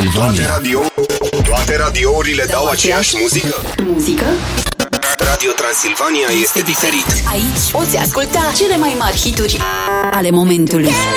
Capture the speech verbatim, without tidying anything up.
Transilvania. Toate, radio, toate radiourile dau aceeași muzică? Muzică? Radio Transilvania este diferit. Aici poți asculta cele mai mari hituri ale momentului.